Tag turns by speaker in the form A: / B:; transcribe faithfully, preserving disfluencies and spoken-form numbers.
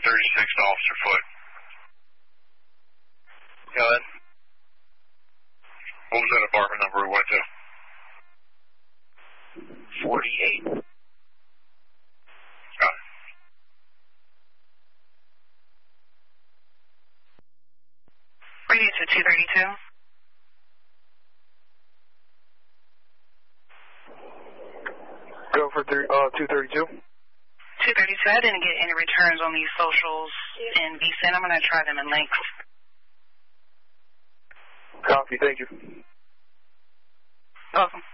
A: thirty-six to Officer Foote. Go ahead. What was that apartment number we went to? forty-eight. Got it.
B: Radio to two thirty-two.
C: Go for three, uh, two thirty-two.
B: two thirty-two, I didn't get any returns on these socials in V C N. I'm going to try them in links.
C: Copy, thank you.
B: Welcome.